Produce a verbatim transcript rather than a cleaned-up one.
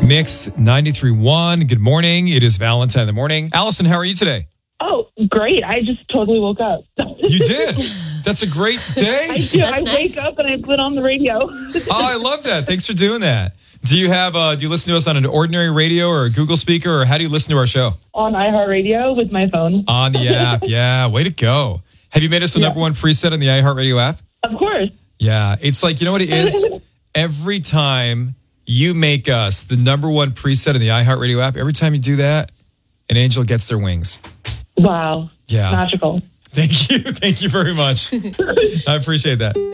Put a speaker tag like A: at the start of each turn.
A: Mix ninety-three point one. Good morning. It is Valentine in the morning. Allison, how are you today?
B: Oh, great. I just totally woke up.
A: You did. That's a great day.
B: I do. I
C: nice.
B: wake up and I put on the radio.
A: Oh, I love that. Thanks for doing that. Do you have, uh, do you listen to us on an ordinary radio or a Google speaker, or how do you listen to our show?
B: On iHeartRadio with my phone.
A: On the app. Yeah. Way to go. Have you made us the
B: Yeah.
A: number one preset on the iHeartRadio app?
B: Of course.
A: Yeah. It's like, you know what it is? Every time you make us the number one preset in the iHeartRadio app, every time you do that, an angel gets their wings.
B: Wow.
A: Yeah.
B: Magical.
A: Thank you. Thank you very much. I appreciate that.